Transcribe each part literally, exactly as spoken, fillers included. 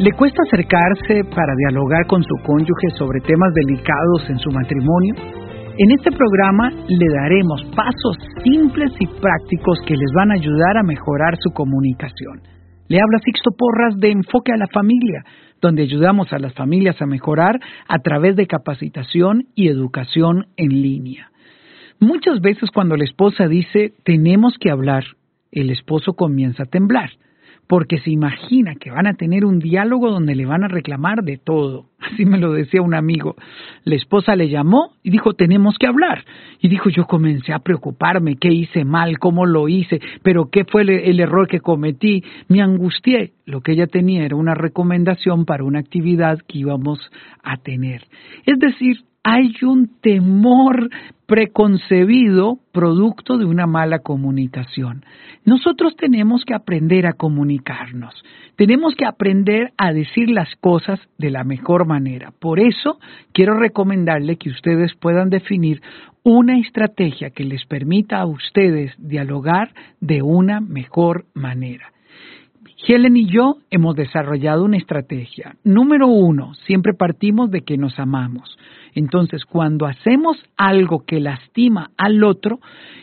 ¿Le cuesta acercarse para dialogar con su cónyuge sobre temas delicados en su matrimonio? En este programa le daremos pasos simples y prácticos que les van a ayudar a mejorar su comunicación. Le habla Sixto Porras de Enfoque a la Familia, donde ayudamos a las familias a mejorar a través de capacitación y educación en línea. Muchas veces cuando la esposa dice, tenemos que hablar, el esposo comienza a temblar, porque se imagina que van a tener un diálogo donde le van a reclamar de todo. Así me lo decía un amigo. La esposa le llamó y dijo, tenemos que hablar. Y dijo, yo comencé a preocuparme, qué hice mal, cómo lo hice, pero qué fue el, el error que cometí. Me angustié. Lo que ella tenía era una recomendación para una actividad que íbamos a tener. Es decir, hay un temor preconcebido producto de una mala comunicación. Nosotros tenemos que aprender a comunicarnos. Tenemos que aprender a decir las cosas de la mejor manera. Por eso quiero recomendarle que ustedes puedan definir una estrategia que les permita a ustedes dialogar de una mejor manera. Helen y yo hemos desarrollado una estrategia. Número uno, siempre partimos de que nos amamos. Entonces, cuando hacemos algo que lastima al otro,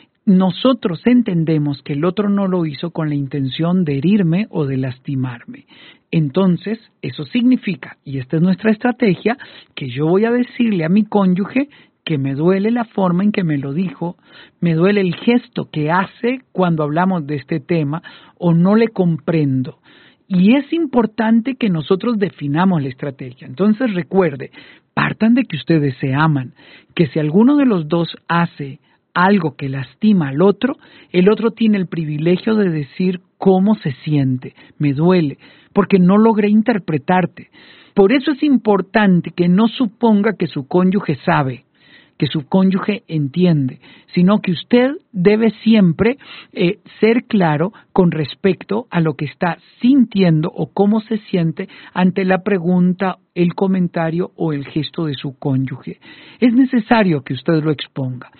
nosotros entendemos que el otro no lo hizo con la intención de herirme o de lastimarme. Entonces, eso significa, y esta es nuestra estrategia, que yo voy a decirle a mi cónyuge que me duele la forma en que me lo dijo, me duele el gesto que hace cuando hablamos de este tema o no le comprendo. Y es importante que nosotros definamos la estrategia. Entonces recuerde, partan de que ustedes se aman, que si alguno de los dos hace algo que lastima al otro, el otro tiene el privilegio de decir cómo se siente, me duele, porque no logré interpretarte. Por eso es importante que no suponga que su cónyuge sabe, que su cónyuge entiende, sino que usted debe siempre eh, ser claro con respecto a lo que está sintiendo o cómo se siente ante la pregunta, el comentario o el gesto de su cónyuge. Es necesario que usted lo exponga.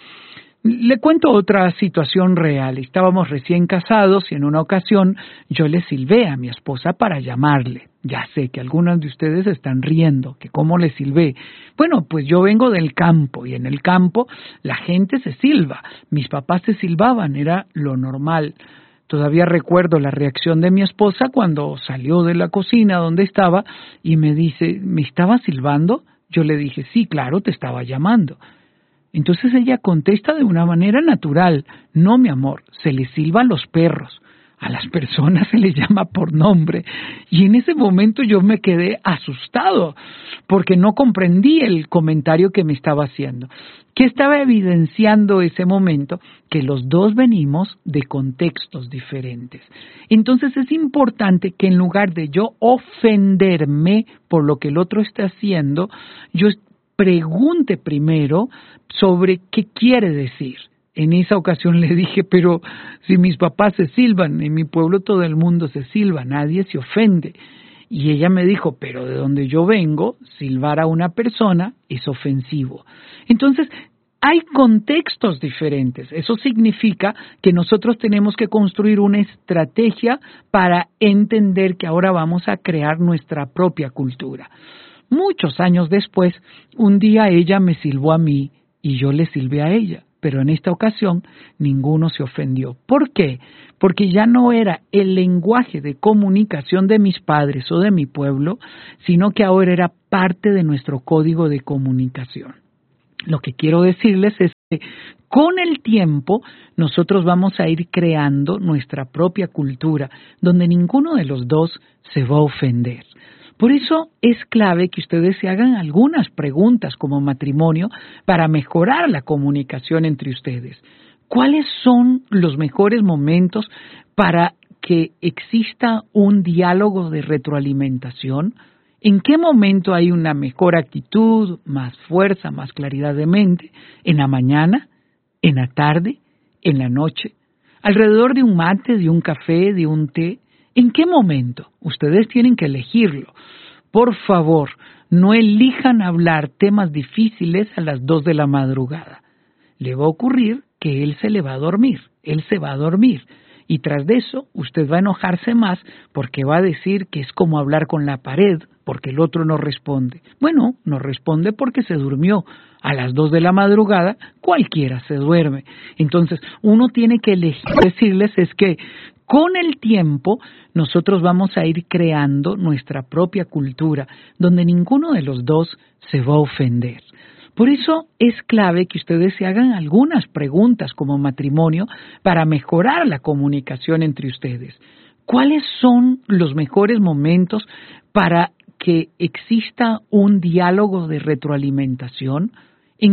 Le cuento otra situación real. Estábamos recién casados y en una ocasión yo le silbé a mi esposa para llamarle. Ya sé que algunos de ustedes están riendo, que cómo le silbé. Bueno, pues yo vengo del campo y en el campo la gente se silba. Mis papás se silbaban, era lo normal. Todavía recuerdo la reacción de mi esposa cuando salió de la cocina donde estaba y me dice, ¿me estaba silbando? Yo le dije, sí, claro, te estaba llamando. Entonces ella contesta de una manera natural, no mi amor, se le silba a los perros, a las personas se les llama por nombre. Y en ese momento yo me quedé asustado porque no comprendí el comentario que me estaba haciendo. ¿Qué estaba evidenciando ese momento? Que los dos venimos de contextos diferentes. Entonces es importante que en lugar de yo ofenderme por lo que el otro está haciendo, yo pregunte primero sobre qué quiere decir. En esa ocasión le dije, pero si mis papás se silban, en mi pueblo todo el mundo se silba, nadie se ofende. Y ella me dijo, pero de donde yo vengo, silbar a una persona es ofensivo. Entonces, hay contextos diferentes. Eso significa que nosotros tenemos que construir una estrategia para entender que ahora vamos a crear nuestra propia cultura. Muchos años después, un día ella me silbó a mí y yo le silbé a ella, pero en esta ocasión ninguno se ofendió. ¿Por qué? Porque ya no era el lenguaje de comunicación de mis padres o de mi pueblo, sino que ahora era parte de nuestro código de comunicación. Lo que quiero decirles es que con el tiempo nosotros vamos a ir creando nuestra propia cultura, donde ninguno de los dos se va a ofender. Por eso es clave que ustedes se hagan algunas preguntas como matrimonio para mejorar la comunicación entre ustedes. ¿Cuáles son los mejores momentos para que exista un diálogo de retroalimentación? ¿En qué momento hay una mejor actitud, más fuerza, más claridad de mente? ¿En la mañana? ¿En la tarde? ¿En la noche? ¿Alrededor de un mate, de un café, de un té? ¿En qué momento? Ustedes tienen que elegirlo. Por favor, no elijan hablar temas difíciles a las dos de la madrugada. Le va a ocurrir que él se le va a dormir, él se va a dormir. Y tras de eso, usted va a enojarse más porque va a decir que es como hablar con la pared, porque el otro no responde. Bueno, no responde porque se durmió. A las dos de la madrugada, cualquiera se duerme. Entonces, uno tiene que elegir, decirles es que con el tiempo nosotros vamos a ir creando nuestra propia cultura, donde ninguno de los dos se va a ofender. Por eso es clave que ustedes se hagan algunas preguntas como matrimonio para mejorar la comunicación entre ustedes. ¿Cuáles son los mejores momentos para que exista un diálogo de retroalimentación?